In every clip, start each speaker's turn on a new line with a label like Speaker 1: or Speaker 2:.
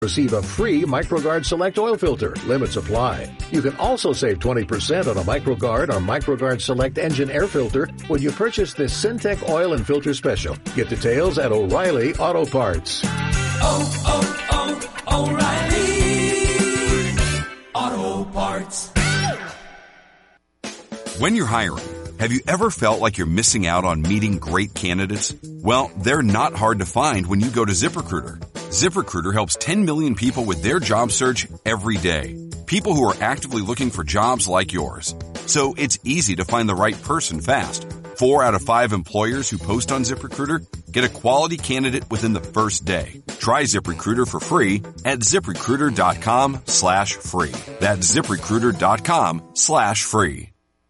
Speaker 1: Receive a free MicroGuard Select oil filter. Limits apply. You can also save 20% on a MicroGuard or MicroGuard Select engine air filter when you purchase this Syntec oil and filter special. Get details at O'Reilly Auto Parts.
Speaker 2: O'Reilly Auto Parts.
Speaker 3: When you're hiring, have you ever felt like you're missing out on meeting great candidates? Well, they're not hard to find when you go to ZipRecruiter. ZipRecruiter helps 10 million people with their job search every day. People who are actively looking for jobs like yours. So it's easy to find the right person fast. 4 out of 5 employers who post on ZipRecruiter get a quality candidate within the first day. Try ZipRecruiter for free at ZipRecruiter.com/free. That's ZipRecruiter.com/free.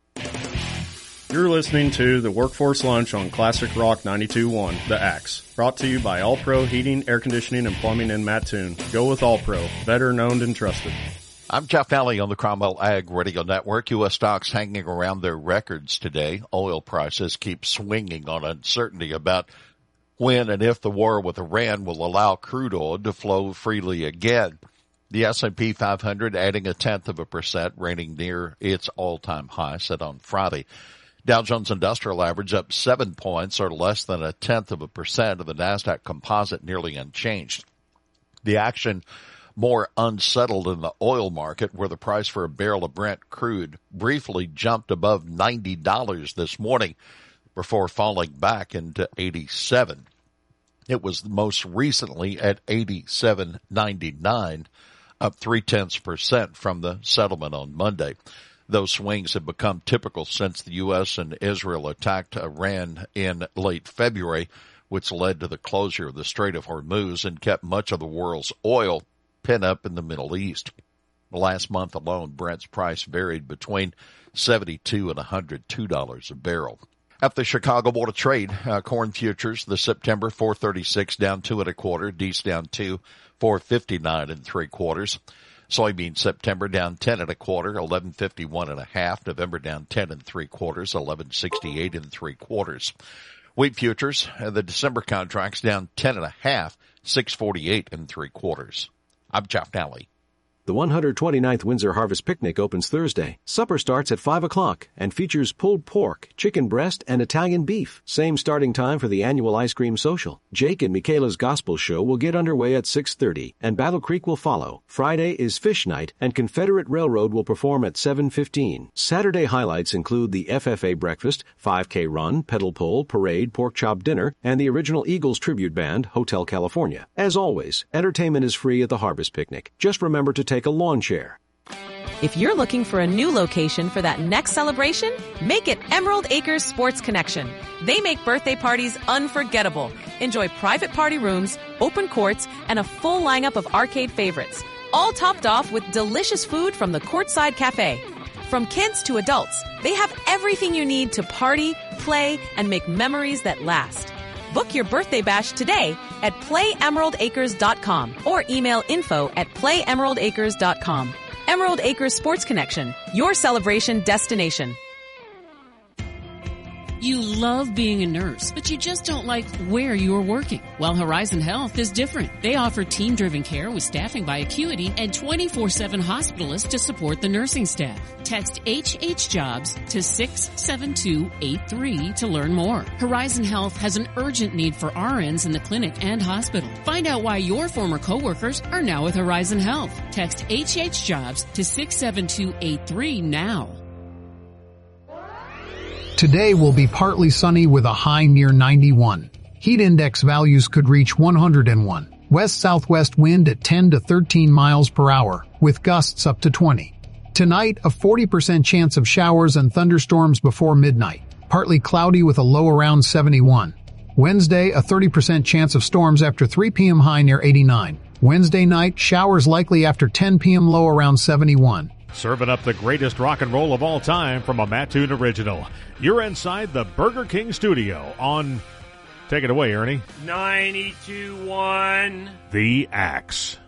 Speaker 4: You're listening to the Workforce Lunch on Classic Rock 92.1, The Axe. Brought to you by All Pro Heating, Air Conditioning, and Plumbing in Mattoon. Go with All Pro, veteran owned and trusted.
Speaker 5: I'm Jeff Nally on the Cromwell Ag Radio Network. U.S. stocks hanging around their records today. Oil prices keep swinging on uncertainty about when and if the war with Iran will allow crude oil to flow freely again. The S&P 500 adding 0.1%, reigning near its all-time high set on Friday. Dow Jones Industrial Average up 7 points, or less than 0.1%, of the NASDAQ Composite nearly unchanged. The action more unsettled in the oil market, where the price for a barrel of Brent crude briefly jumped above $90 this morning before falling back into 87. It was most recently at 87.99, up 0.3% from the settlement on Monday. Those swings have become typical since the U.S. and Israel attacked Iran in late February, which led to the closure of the Strait of Hormuz and kept much of the world's oil pent up in the Middle East. Last month alone, Brent's price varied between $72 and $102 a barrel. At the Chicago Board of Trade, corn futures, the September 436 down 2 1/4, D's down 2, 459 3/4. Soybean September down 10 1/4, 1151 1/2. November down 10 3/4, 1168 3/4. Wheat futures, the December contracts down 10 1/2, 648 3/4. I'm Jeff Nally.
Speaker 6: The 129th Windsor Harvest Picnic opens Thursday. Supper starts at 5 o'clock and features pulled pork, chicken breast, and Italian beef. Same starting time for the annual ice cream social. Jake and Michaela's Gospel Show will get underway at 6:30, and Battle Creek will follow. Friday is Fish Night, and Confederate Railroad will perform at 7:15. Saturday highlights include the FFA breakfast, 5K run, pedal pull, parade, pork chop dinner, and the original Eagles tribute band, Hotel California. As always, entertainment is free at the Harvest Picnic. Just remember to take a lawn chair.
Speaker 7: If you're looking for a new location for that next celebration, make it Emerald Acres Sports Connection. They make birthday parties unforgettable. Enjoy private party rooms, open courts, and a full lineup of arcade favorites, all topped off with delicious food from the Courtside Cafe. From kids to adults, they have everything you need to party, play, and make memories that last. Book your birthday bash today at playemeraldacres.com or email info@playemeraldacres.com. Emerald Acres Sports Connection, your celebration destination.
Speaker 8: You love being a nurse, but you just don't like where you're working. Well, Horizon Health is different. They offer team-driven care with staffing by Acuity and 24/7 hospitalists to support the nursing staff. Text HHJobs to 67283 to learn more. Horizon Health has an urgent need for RNs in the clinic and hospital. Find out why your former coworkers are now with Horizon Health. Text HHJobs to 67283 now.
Speaker 9: Today will be partly sunny with a high near 91. Heat index values could reach 101. West-southwest wind at 10 to 13 miles per hour, with gusts up to 20. Tonight, a 40% chance of showers and thunderstorms before midnight. Partly cloudy with a low around 71. Wednesday, a 30% chance of storms after 3 p.m. high near 89. Wednesday night, showers likely after 10 p.m. low around 71.
Speaker 10: Serving up the greatest rock and roll of all time from a Mattoon original. You're inside the Burger King studio on... Take it away, Ernie.
Speaker 11: 92.1.
Speaker 10: The Axe.